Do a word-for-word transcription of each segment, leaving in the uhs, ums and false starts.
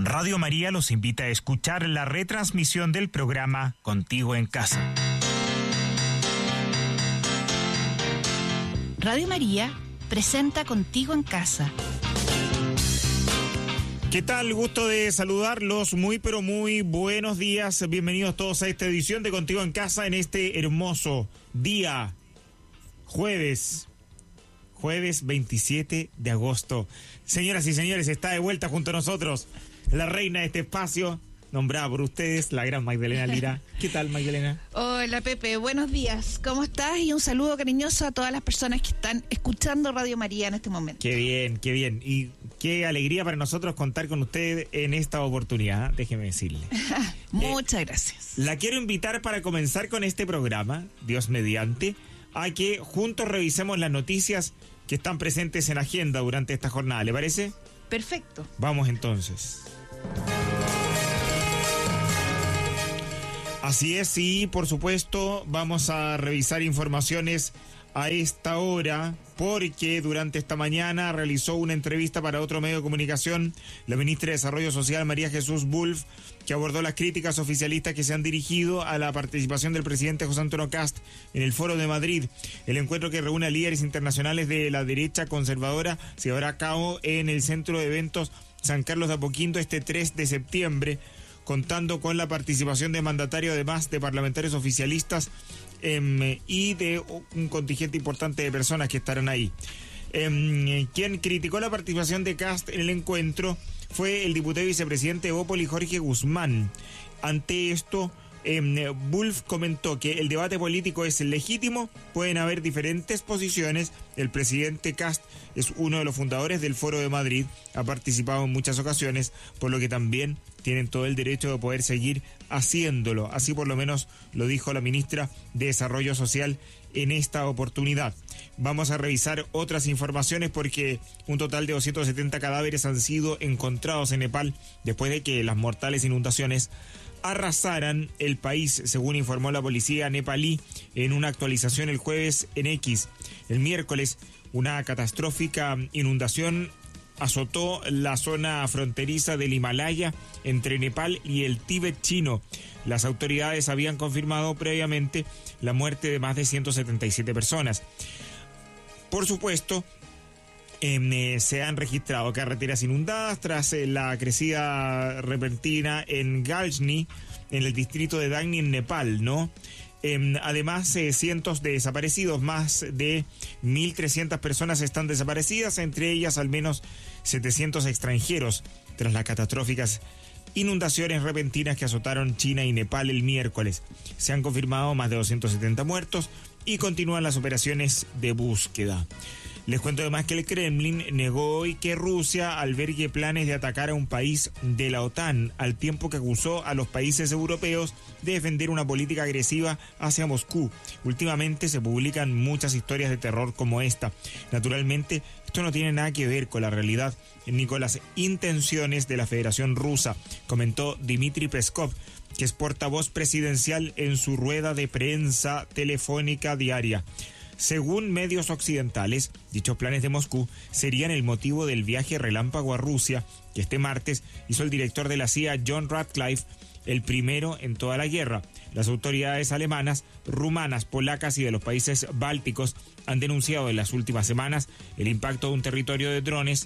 Radio María los invita a escuchar la retransmisión del programa Contigo en Casa. Radio María presenta Contigo en Casa. ¿Qué tal? Gusto de saludarlos. Muy pero muy buenos días. Bienvenidos todos a esta edición de Contigo en Casa en este hermoso día, jueves, jueves veintisiete de agosto. Señoras y señores, está de vuelta junto a nosotros la reina de este espacio, nombrada por ustedes, la gran Magdalena Lira. ¿Qué tal, Magdalena? Hola, Pepe, buenos días. ¿Cómo estás? Y un saludo cariñoso a todas las personas que están escuchando Radio María en este momento. Qué bien, qué bien. Y qué alegría para nosotros contar con usted en esta oportunidad, déjeme decirle. Muchas eh, gracias. La quiero invitar para comenzar con este programa, Dios mediante, a que juntos revisemos las noticias que están presentes en agenda durante esta jornada. ¿Le parece? Perfecto. Vamos entonces. Así es, y por supuesto vamos a revisar informaciones a esta hora, porque durante esta mañana realizó una entrevista para otro medio de comunicación la ministra de Desarrollo Social, María Jesús Wulff, que abordó las críticas oficialistas que se han dirigido a la participación del presidente José Antonio Kast en el Foro de Madrid. El encuentro, que reúne a líderes internacionales de la derecha conservadora, se llevará a cabo en el Centro de Eventos San Carlos de Apoquindo este tres de septiembre, contando con la participación de mandatarios, además de parlamentarios oficialistas eh, y de un contingente importante de personas que estarán ahí. Eh, quien criticó la participación de Kast en el encuentro fue el diputado y vicepresidente de Bópoli, Jorge Guzmán. Ante esto, eh, Wulff comentó que el debate político es legítimo, pueden haber diferentes posiciones. El presidente Kast es uno de los fundadores del Foro de Madrid, ha participado en muchas ocasiones, por lo que también tienen todo el derecho de poder seguir haciéndolo. Así por lo menos lo dijo la ministra de Desarrollo Social en esta oportunidad. Vamos a revisar otras informaciones, porque un total de doscientos setenta cadáveres han sido encontrados en Nepal después de que las mortales inundaciones arrasaran el país, según informó la policía nepalí en una actualización el jueves en X. El miércoles, una catastrófica inundación azotó la zona fronteriza del Himalaya entre Nepal y el Tíbet chino. Las autoridades habían confirmado previamente la muerte de más de ciento setenta y siete personas. Por supuesto, eh, se han registrado carreteras inundadas tras eh, la crecida repentina en Ghazni, en el distrito de Dagni, en Nepal, ¿no? Eh, además, eh, cientos de desaparecidos, más de mil trescientas personas están desaparecidas, entre ellas al menos setecientos extranjeros, tras las catastróficas inundaciones repentinas que azotaron China y Nepal el miércoles. Se han confirmado más de doscientos setenta muertos y continúan las operaciones de búsqueda. Les cuento además que el Kremlin negó hoy que Rusia albergue planes de atacar a un país de la OTAN, al tiempo que acusó a los países europeos de defender una política agresiva hacia Moscú. Últimamente se publican muchas historias de terror como esta. Naturalmente, esto no tiene nada que ver con la realidad ni con las intenciones de la Federación Rusa, comentó Dmitry Peskov, que es portavoz presidencial, en su rueda de prensa telefónica diaria. Según medios occidentales, dichos planes de Moscú serían el motivo del viaje relámpago a Rusia que este martes hizo el director de la C I A, John Ratcliffe, el primero en toda la guerra. Las autoridades alemanas, rumanas, polacas y de los países bálticos han denunciado en las últimas semanas el impacto de un territorio de drones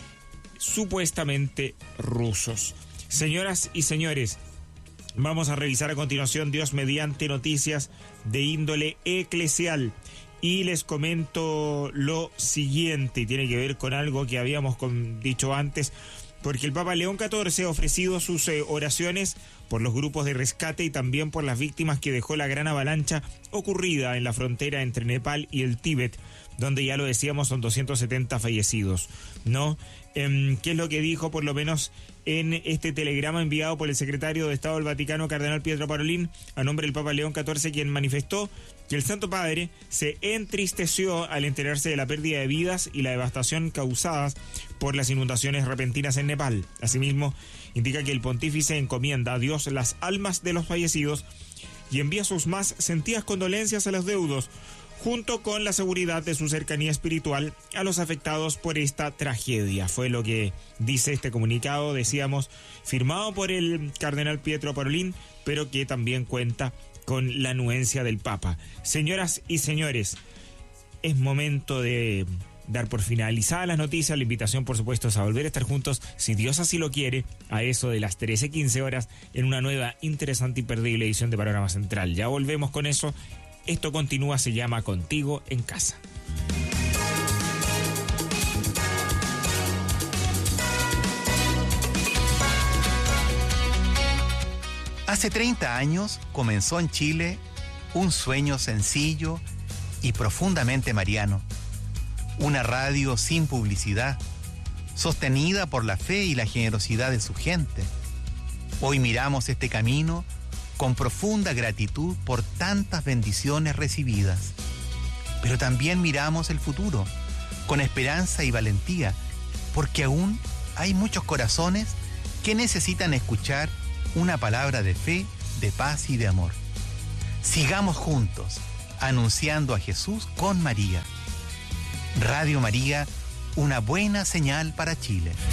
supuestamente rusos. Señoras y señores, vamos a revisar a continuación, Dios mediante, noticias de índole eclesial. Y les comento lo siguiente, y tiene que ver con algo que habíamos con, dicho antes, porque el Papa León catorce ha ofrecido sus eh, oraciones por los grupos de rescate y también por las víctimas que dejó la gran avalancha ocurrida en la frontera entre Nepal y el Tíbet, donde, ya lo decíamos, son doscientos setenta fallecidos, ¿no? Eh, ¿Qué es lo que dijo, por lo menos en este telegrama enviado por el secretario de Estado del Vaticano, Cardenal Pietro Parolin, a nombre del Papa León catorce, quien manifestó que el Santo Padre se entristeció al enterarse de la pérdida de vidas y la devastación causadas por las inundaciones repentinas en Nepal? Asimismo, indica que el pontífice encomienda a Dios las almas de los fallecidos y envía sus más sentidas condolencias a los deudos, junto con la seguridad de su cercanía espiritual a los afectados por esta tragedia. Fue lo que dice este comunicado, decíamos, firmado por el cardenal Pietro Parolin, pero que también cuenta con la anuencia del Papa. Señoras y señores, es momento de dar por finalizadas las noticias. La invitación, por supuesto, es a volver a estar juntos, si Dios así lo quiere, a eso de las trece quince horas, en una nueva, interesante y perdible edición de Panorama Central. Ya volvemos con eso. Esto continúa, se llama Contigo en Casa. Hace treinta años comenzó en Chile un sueño sencillo y profundamente mariano. Una radio sin publicidad, sostenida por la fe y la generosidad de su gente. Hoy miramos este camino con profunda gratitud por tantas bendiciones recibidas. Pero también miramos el futuro con esperanza y valentía, porque aún hay muchos corazones que necesitan escuchar una palabra de fe, de paz y de amor. Sigamos juntos, anunciando a Jesús con María. Radio María, una buena señal para Chile.